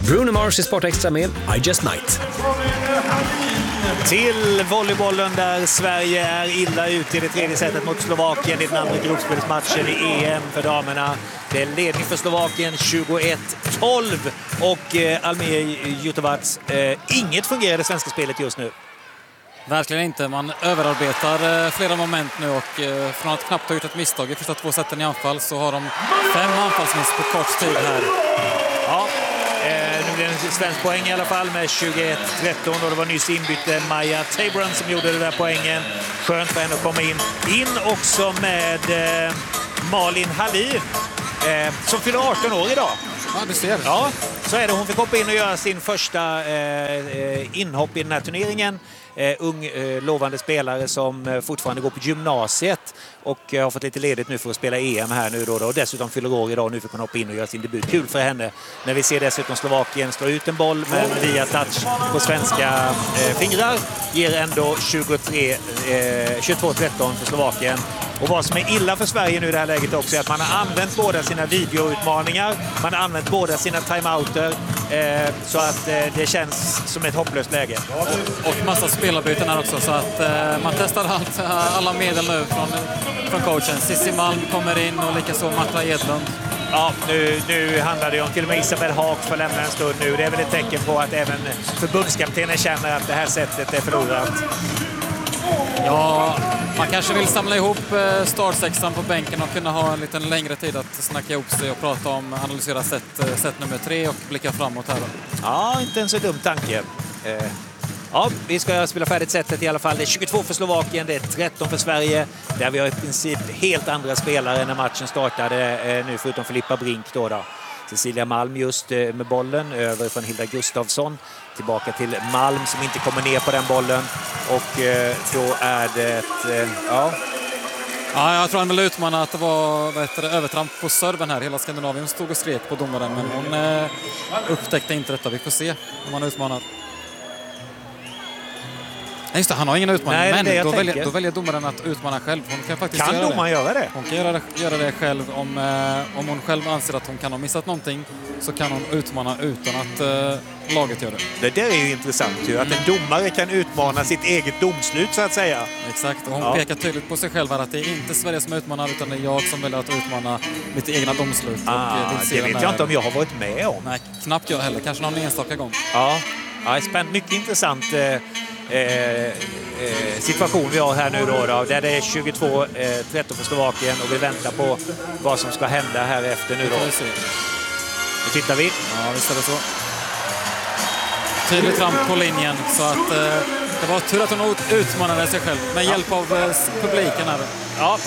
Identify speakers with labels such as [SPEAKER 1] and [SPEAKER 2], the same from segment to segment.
[SPEAKER 1] Bruno Mars i Sport Extra med I Just Might.
[SPEAKER 2] Till volleybollen där Sverige är illa ute i det tredje setet mot Slovakien i den andra gruppspelsmatchen i EM för damerna. Det är ledning för Slovakien 21-12 och Almir Jutovac. Inget fungerar i det svenska spelet just nu.
[SPEAKER 3] Verkligen inte. Man överarbetar flera moment nu och från att knappt ha gjort ett misstag i första 2 seten i anfall så har de 5 anfallsmiss på kort tid här.
[SPEAKER 2] Ja, nu blir det en svensk poäng i alla fall med 21-13 och det var nyss inbytte Maja Tabron som gjorde den där poängen. Skönt för henne att komma in. In också med Malin Hallin som fyller 18 år idag.
[SPEAKER 3] Ja, du ser.
[SPEAKER 2] Ja, så är det. Hon fick hoppa in och göra sin första inhopp i den här turneringen. Ung lovande spelare som fortfarande går på gymnasiet och har fått lite ledigt nu för att spela EM här nu då och dessutom fyller år idag nu för att kunna hoppa in och göra sin debut. Kul för henne när vi ser dessutom Slovakien slå ut en boll men via touch på svenska fingrar ger ändå 22-13 för Slovakien. Och vad som är illa för Sverige nu i det här läget också är att man har använt båda sina videoutmaningar, man har använt båda sina timeouter så att det känns som ett hopplöst läge.
[SPEAKER 3] Och massa spelarbyten här också så att man testar alla medel nu från coachen. Cissi Malm kommer in och likaså Marta Edlund.
[SPEAKER 2] Ja, nu handlar det om till och med Isabel Haak får lämna en stund nu. Det är väl ett tecken på att även förbundskaptenen känner att det här sättet är förlorat.
[SPEAKER 3] Ja, man kanske vill samla ihop startsexan på bänken och kunna ha en liten längre tid att snacka ihop sig och prata om, analysera set nummer 3 och blicka framåt här då.
[SPEAKER 2] Ja, inte en så dum tanke. Ja, vi ska spela färdigt setet i alla fall. Det är 22 för Slovakien, det är 13 för Sverige. Där vi har i princip helt andra spelare när matchen startade nu förutom Filippa Brink då. Cecilia Malm just med bollen över från Hilda Gustafsson. Tillbaka till Malm som inte kommer ner på den bollen. Och då är det ja,
[SPEAKER 3] jag tror han ville utmana att det var övertramp på serven här. Hela Skandinavien stod och skrek på domaren men hon upptäckte inte detta. Vi får se om han utmanar. Nej, just det, han har ingen utmaning.
[SPEAKER 2] Nej,
[SPEAKER 3] men då väljer domaren att utmana själv. Hon kan faktiskt
[SPEAKER 2] göra det.
[SPEAKER 3] Hon kan göra det själv om hon själv anser att hon kan ha missat någonting så kan hon utmana utan att laget gör det.
[SPEAKER 2] Det där är ju intressant ju, att en domare kan utmana sitt eget domslut så att säga.
[SPEAKER 3] Exakt, och hon pekar tydligt på sig själv här att det är inte Sverige som utmanar utan det är jag som väljer att utmana mitt egna domslut.
[SPEAKER 2] Det vet jag inte om jag har varit med om.
[SPEAKER 3] Nej, knappt jag heller. Kanske någon enstaka gång.
[SPEAKER 2] Ja, spännande. Mycket intressant situation vi har här nu då där det är 22-13 för Slovakien och vi väntar på vad som ska hända här efter nu då. Nu tittar vi.
[SPEAKER 3] Ja, visst är det så. Tydligt fram på linjen så att det var tur att hon utmanade sig själv med hjälp av publiken här.
[SPEAKER 2] Ja,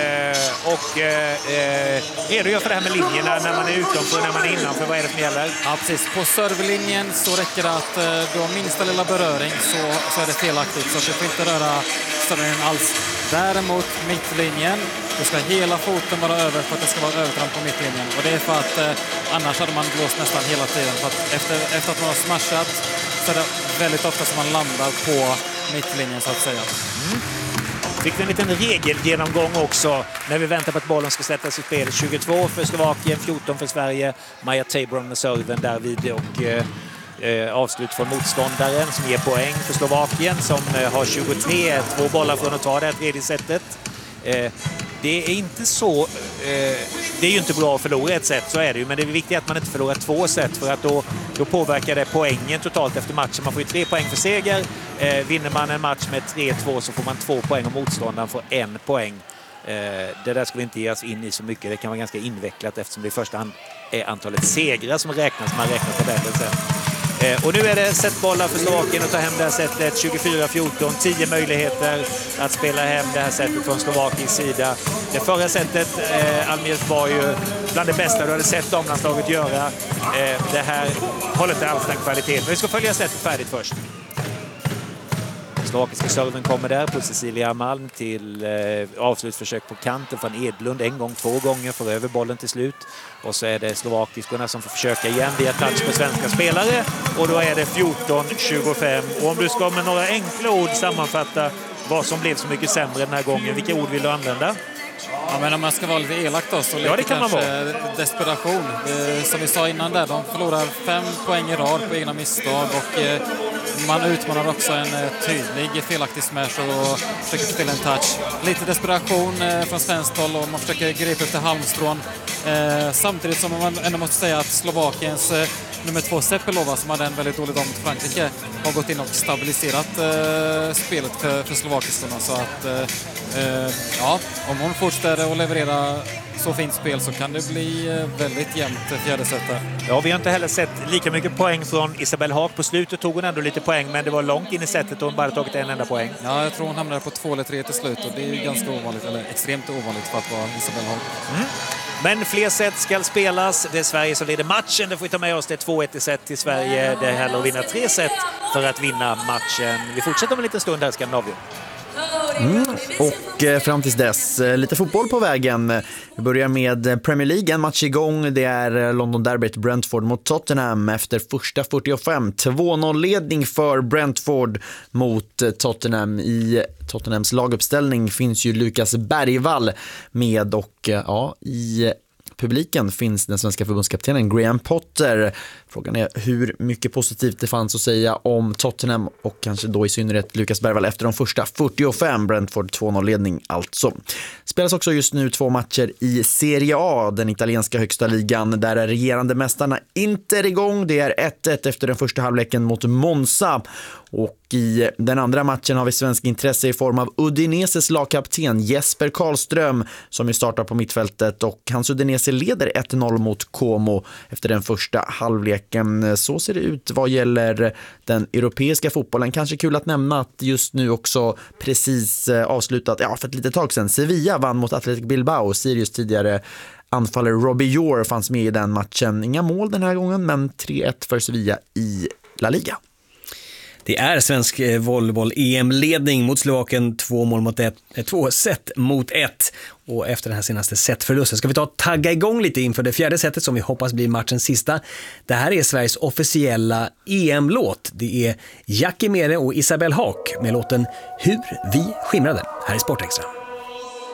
[SPEAKER 2] redogör för det här med linjerna när man är utanför och när man är innanför. Vad är det som gäller?
[SPEAKER 3] Ja, precis. På serverlinjen så räcker det att du har minsta lilla beröring så är det felaktigt. Så att du får inte röra serverlinjen alls. Däremot mittlinjen, då ska hela foten vara över för att det ska vara övertramp på mittlinjen. Och det är för att annars hade man blåst nästan hela tiden. För att efter att man har smashat så är det väldigt ofta som man landar på mittlinjen så att säga.
[SPEAKER 2] Fick en liten regelgenomgång också när vi väntar på att bollen ska sättas i spel. 22 för Slovakien, 14 för Sverige. Maja Tabron med serven där vid och avslut från motståndaren som ger poäng för Slovakien som har 23, 2 bollar från att ta det här tredje setet. Det är inte så, det är ju inte bra att förlora ett set, så är det ju, men det är viktigt att man inte förlorar 2 set för att då påverkar det poängen totalt efter matchen. Man får ju 3 poäng för seger, vinner man en match med 3-2 så får man 2 poäng och motståndaren får 1 poäng. Det där ska vi inte ge oss in i så mycket, det kan vara ganska invecklat eftersom det i första hand är antalet segrar som räknas, man räknar tabellen sen. Och nu är det setbollar för Slovakien att ta hem det här setet. 24-14, 10 möjligheter att spela hem det här setet från Slovakiens sida. Det förra setet, Almir, var ju bland det bästa du hade sett damlandslaget göra. Det här håller inte alls den kvaliteten. Men vi ska följa setet färdigt först. Slovakiska serven kommer där på Cecilia Malm till avslutsförsök på kanten från Edlund 1 gång, 2 gånger, får över bollen till slut. Och så är det slovakiskorna som får försöka igen via touch på svenska spelare. Och då är det 14-25. Och om du ska med några enkla ord sammanfatta vad som blev så mycket sämre den här gången, vilka ord vill du använda?
[SPEAKER 3] Ja, men om man ska vara lite elak då så
[SPEAKER 2] Ja, det kan man
[SPEAKER 3] kanske desperation. Som vi sa innan där, de förlorar 5 poäng i rad på egna misstag och man utmanar också en tydlig felaktig smash och försöker spela en touch. Lite desperation från svenskt håll och man försöker gripa efter halmstrån. Samtidigt som man ändå måste säga att Slovakiens nummer 2 Sepelova, som hade en väldigt dålig dag mot Frankrike, har gått in och stabiliserat spelet för slovakistorna. Så att ja, om hon fortsätter att leverera så fint spel så kan det bli väldigt jämnt fjärde setet.
[SPEAKER 2] Ja, vi har inte heller sett lika mycket poäng från Isabelle Haak. På slutet tog hon ändå lite poäng, men det var långt in i setet och hon bara tagit en enda poäng.
[SPEAKER 3] Ja, jag tror hon hamnade på 2 eller 3 till slut och det är ju ganska ovanligt, eller extremt ovanligt för att vara Isabelle Haak.
[SPEAKER 2] Men fler set ska spelas. Det är Sverige som leder matchen. Det får vi ta med oss. Det är 2-1 i set till Sverige. Det gäller att vinna 3 set för att vinna matchen. Vi fortsätter om en liten stund här i Skandinavien.
[SPEAKER 4] Och fram tills dess, lite fotboll på vägen. Vi börjar med Premier League, en match igång. Det är London Derbyt Brentford mot Tottenham efter första 45. 2-0-ledning för Brentford mot Tottenham. I Tottenhams laguppställning finns ju Lukas Bergvall med och ja, i publiken finns den svenska förbundskaptenen Graham Potter. Frågan är hur mycket positivt det fanns att säga om Tottenham och kanske då i synnerhet Lukas Bergvall efter de första 45. Brentford 2-0-ledning alltså. Spelas också just nu 2 matcher i Serie A, den italienska högsta ligan. Där är regerande mästarna Inter igång. Det är 1-1 efter den första halvleken mot Monza. Och i den andra matchen har vi svensk intresse i form av Udineses lagkapten Jesper Karlström som ju startar på mittfältet, och hans Udinese leder 1-0 mot Como efter den första halvleken. Så ser det ut vad gäller den europeiska fotbollen. Kanske kul att nämna att just nu också precis avslutat, för ett litet tag sedan, Sevilla vann mot Athletic Bilbao. Sirius tidigare anfallare Robbie Orr fanns med i den matchen. Inga mål den här gången, men 3-1 för Sevilla i La Liga.
[SPEAKER 1] Det är svensk volleyboll-EM-ledning mot Slovakien, 2 set mot 1. Och efter den här senaste setförlusten ska vi tagga igång lite inför det fjärde setet som vi hoppas blir matchens sista. Det här är Sveriges officiella EM-låt. Det är Jackie Mere och Isabelle Haak med låten Hur vi skimrade här i Sportextra.